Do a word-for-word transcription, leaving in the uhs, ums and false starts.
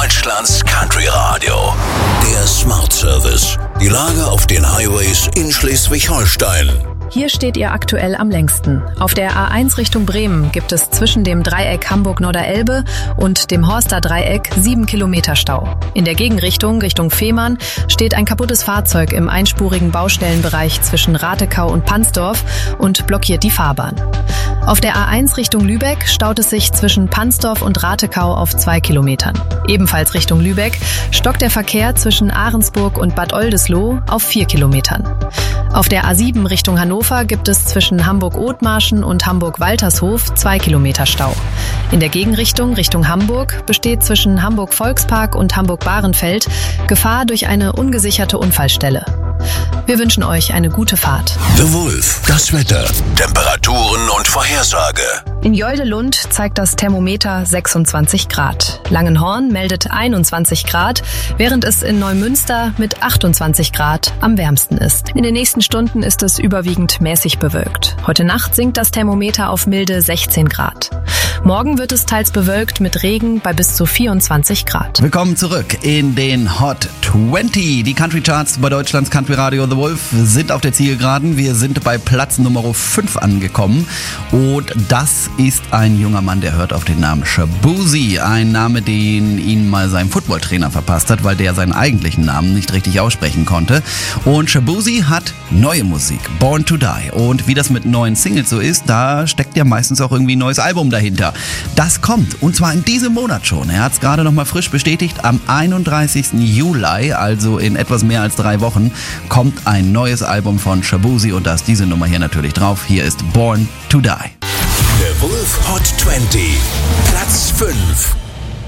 Deutschlands Country Radio. Der Smart Service. Die Lage auf den Highways in Schleswig-Holstein. Hier steht ihr aktuell am längsten. Auf der A eins Richtung Bremen gibt es zwischen dem Dreieck Hamburg-Norderelbe und dem Horster-Dreieck sieben Kilometer Stau. In der Gegenrichtung, Richtung Fehmarn, steht ein kaputtes Fahrzeug im einspurigen Baustellenbereich zwischen Ratekau und Pansdorf und blockiert die Fahrbahn. Auf der A eins Richtung Lübeck staut es sich zwischen Pansdorf und Ratekau auf zwei Kilometern. Ebenfalls Richtung Lübeck stockt der Verkehr zwischen Ahrensburg und Bad Oldesloe auf vier Kilometern. Auf der A sieben Richtung Hannover gibt es zwischen Hamburg-Othmarschen und Hamburg-Waltershof zwei Kilometer Stau. In der Gegenrichtung Richtung Hamburg besteht zwischen Hamburg-Volkspark und Hamburg-Bahrenfeld Gefahr durch eine ungesicherte Unfallstelle. Wir wünschen euch eine gute Fahrt. The Wolf, das Wetter, Temperaturen und Vorhersage. In Joldelund zeigt das Thermometer sechsundzwanzig Grad. Langenhorn meldet einundzwanzig Grad, während es in Neumünster mit achtundzwanzig Grad am wärmsten ist. In den nächsten Stunden ist es überwiegend mäßig bewölkt. Heute Nacht sinkt das Thermometer auf milde sechzehn Grad. Morgen wird es teils bewölkt mit Regen bei bis zu vierundzwanzig Grad. Willkommen zurück in den Hot zwanzig. Die Country Charts bei Deutschlands Country Radio The Wolf sind auf der Zielgeraden. Wir sind bei Platz Nummer fünf angekommen. Und das ist ein junger Mann, der hört auf den Namen Shaboozey. Ein Name, den ihn mal sein Footballtrainer verpasst hat, weil der seinen eigentlichen Namen nicht richtig aussprechen konnte. Und Shaboozey hat neue Musik, Born to Die. Und wie das mit neuen Singles so ist, da steckt ja meistens auch irgendwie ein neues Album dahinter. Das kommt, und zwar in diesem Monat schon. Er hat es gerade noch mal frisch bestätigt. Am einunddreißigsten Juli, also in etwas mehr als drei Wochen, kommt ein neues Album von Shaboozey und da ist diese Nummer hier natürlich drauf. Hier ist Born to Die. The Wolf Hot zwanzig, Platz fünf.